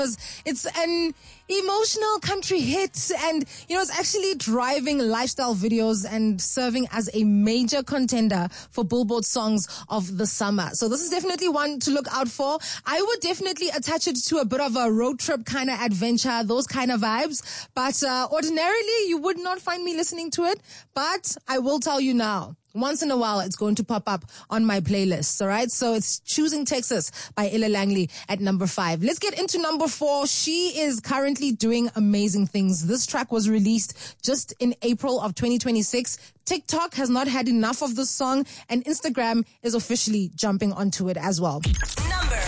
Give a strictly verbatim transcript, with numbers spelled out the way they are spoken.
It's an emotional country hit, and you know, it's actually driving lifestyle videos and serving as a major contender for Billboard songs of the summer. So this is definitely one to look out for. I would definitely attach it to a bit of a road trip kind of adventure, those kind of vibes. But uh, ordinarily, you would not find me listening to it. But I will tell you now, once in a while, it's going to pop up on my playlists, all right? So it's Choosing Texas by Ella Langley at number five. Let's get into number four. She is currently doing amazing things. This track was released just in April of twenty twenty-six. TikTok has not had enough of this song, and Instagram is officially jumping onto it as well. Number